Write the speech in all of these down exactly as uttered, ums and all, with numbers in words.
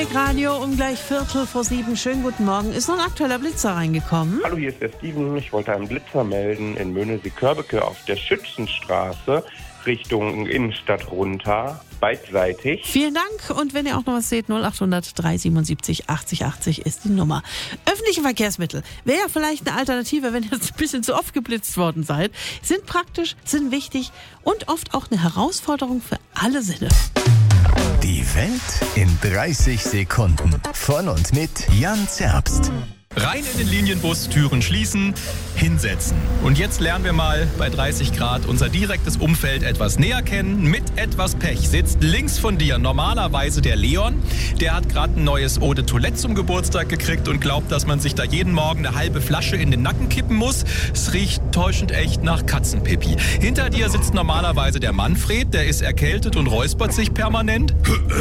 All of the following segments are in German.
Hellweg Radio um gleich Viertel vor sieben. Schönen guten Morgen. Ist noch ein aktueller Blitzer reingekommen? Hallo, hier ist der Steven. Ich wollte einen Blitzer melden in Möhnesee-Körbeke auf der Schützenstraße Richtung Innenstadt runter, beidseitig. Vielen Dank. Und wenn ihr auch noch was seht, null acht hundert drei siebenundsiebzig achtzig achtzig ist die Nummer. Öffentliche Verkehrsmittel wäre ja vielleicht eine Alternative, wenn ihr jetzt ein bisschen zu oft geblitzt worden seid. Sind praktisch, sind wichtig und oft auch eine Herausforderung für alle Sinne. Die Welt in dreißig Sekunden. Von und mit Jan Zerbst. Rein in den Linienbus, Türen schließen, hinsetzen. Und jetzt lernen wir mal bei dreißig Grad unser direktes Umfeld etwas näher kennen. Mit etwas Pech sitzt links von dir normalerweise der Leon. Der hat gerade ein neues Eau de Toilette zum Geburtstag gekriegt und glaubt, dass man sich da jeden Morgen eine halbe Flasche in den Nacken kippen muss. Es riecht täuschend echt nach Katzenpipi. Hinter dir sitzt normalerweise der Manfred. Der ist erkältet und räuspert sich permanent.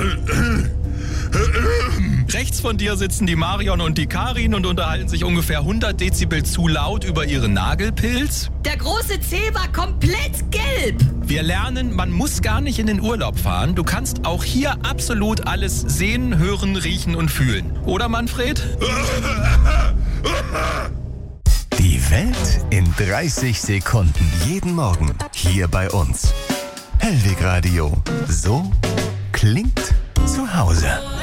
Rechts von dir sitzen die Marion und die Karin und unterhalten sich ungefähr hundert Dezibel zu laut über ihren Nagelpilz. Der große C war komplett gelb. Wir lernen, man muss gar nicht in den Urlaub fahren. Du kannst auch hier absolut alles sehen, hören, riechen und fühlen. Oder, Manfred? Die Welt in dreißig Sekunden. Jeden Morgen hier bei uns. Hellweg Radio. So klingt zu Hause.